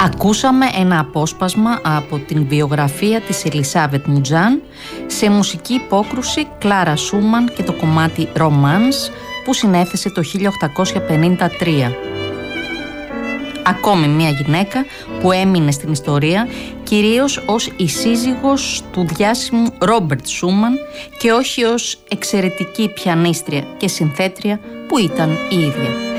Ακούσαμε ένα απόσπασμα από την βιογραφία της Ελισάβετ Μουτζάν σε μουσική υπόκρουση Κλάρα Σούμαν και το κομμάτι «Romance» που συνέθεσε το 1853. Ακόμη μια γυναίκα που έμεινε στην ιστορία κυρίως ως η σύζυγος του διάσημου Ρόμπερτ Σούμαν και όχι ως εξαιρετική πιανίστρια και συνθέτρια που ήταν η ίδια.